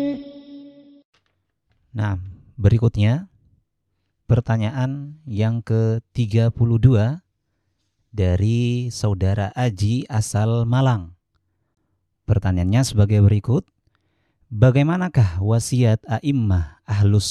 Nah, berikutnya pertanyaan yang ke-32 dari saudara Aji asal Malang. Pertanyaannya sebagai berikut. Bagaimanakah wasiat a'immah ahlus